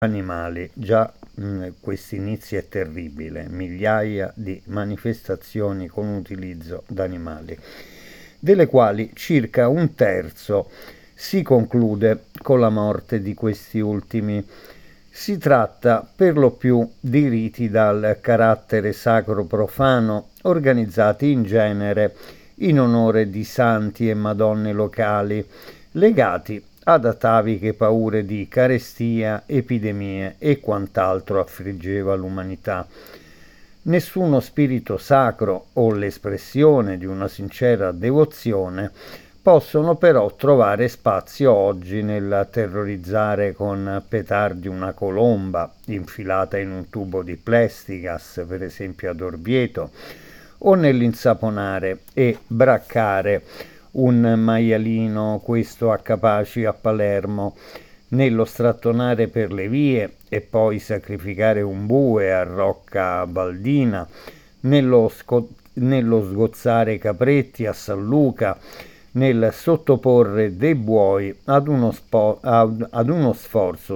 animali. Già questo inizio è terribile, migliaia di manifestazioni con utilizzo d'animali, delle quali circa un terzo si conclude con la morte di questi ultimi. Si tratta per lo più di riti dal carattere sacro profano, organizzati in genere in onore di santi e madonne locali, legati ad ataviche paure di carestia, epidemie e quant'altro affliggeva l'umanità. Nessuno spirito sacro o l'espressione di una sincera devozione possono però trovare spazio oggi nel terrorizzare con petardi una colomba infilata in un tubo di plestigas, per esempio ad Orvieto, o nell'insaponare e braccare un maialino, questo a Capaci a Palermo, nello strattonare per le vie e poi sacrificare un bue a Rocca Baldina, nello sgozzare capretti a San Luca, nel sottoporre dei buoi ad uno sforzo,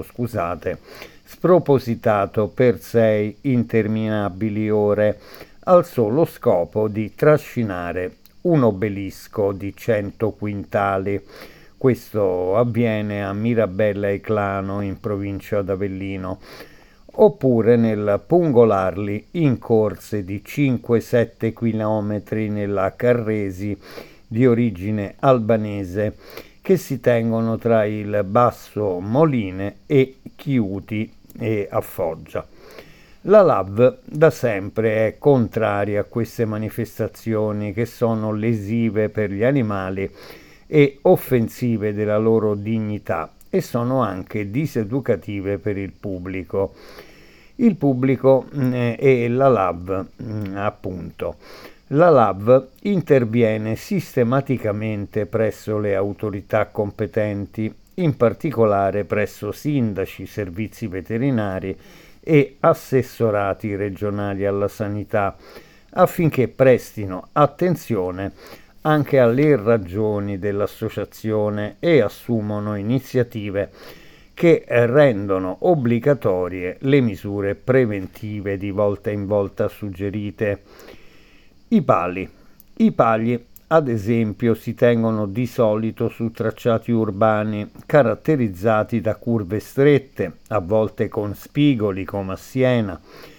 spropositato per 6 interminabili ore, al solo scopo di trascinare un obelisco di 100 quintali. Questo avviene a Mirabella e Clano, in provincia d'Avellino, oppure nel pungolarli in corse di 5-7 km nella Carresi di origine albanese, che si tengono tra il Basso Moline e Chiuti e a Foggia. La LAV da sempre è contraria a queste manifestazioni che sono lesive per gli animali e offensive della loro dignità e sono anche diseducative per il pubblico. Il pubblico e la LAV, appunto. La LAV interviene sistematicamente presso le autorità competenti, in particolare presso sindaci, servizi veterinari e assessorati regionali alla sanità, affinché prestino attenzione anche alle ragioni dell'associazione e assumono iniziative che rendono obbligatorie le misure preventive di volta in volta suggerite. I pali. I pali, ad esempio, si tengono di solito su tracciati urbani caratterizzati da curve strette, a volte con spigoli come a Siena,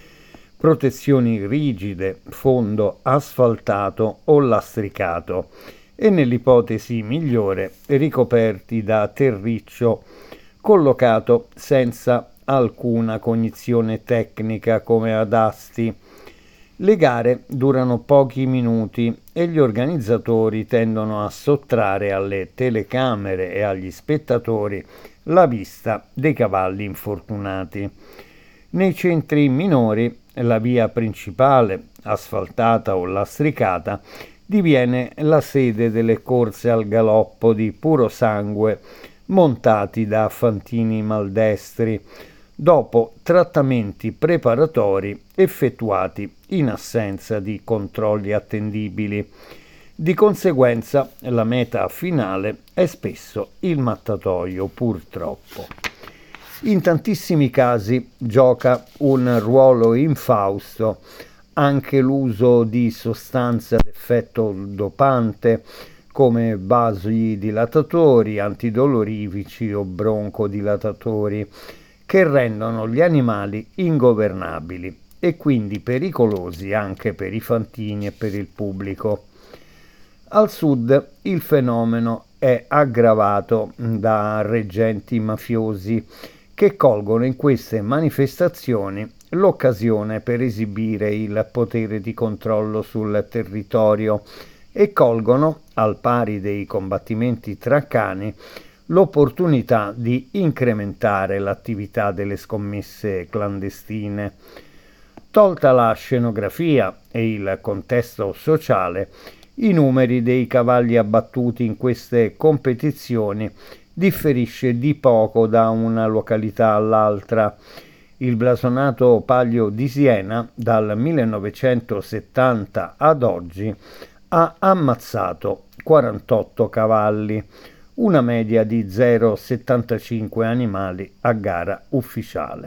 protezioni rigide, fondo asfaltato o lastricato e nell'ipotesi migliore ricoperti da terriccio collocato senza alcuna cognizione tecnica come ad asti. Le gare durano pochi minuti e gli organizzatori tendono a sottrarre alle telecamere e agli spettatori la vista dei cavalli infortunati. Nei centri minori la via principale, asfaltata o lastricata, diviene la sede delle corse al galoppo di puro sangue montati da fantini maldestri, dopo trattamenti preparatori effettuati in assenza di controlli attendibili. Di conseguenza la meta finale è spesso il mattatoio, purtroppo. In tantissimi casi gioca un ruolo infausto anche l'uso di sostanze ad effetto dopante come vasodilatatori, antidolorifici o broncodilatatori, che rendono gli animali ingovernabili e quindi pericolosi anche per i fantini e per il pubblico. Al sud il fenomeno è aggravato da reggenti mafiosi che colgono in queste manifestazioni l'occasione per esibire il potere di controllo sul territorio e colgono, al pari dei combattimenti tra cani, l'opportunità di incrementare l'attività delle scommesse clandestine. Tolta la scenografia e il contesto sociale, i numeri dei cavalli abbattuti in queste competizioni differisce di poco da una località all'altra. Il blasonato Palio di Siena, dal 1970 ad oggi, ha ammazzato 48 cavalli, una media di 0,75 animali a gara ufficiale.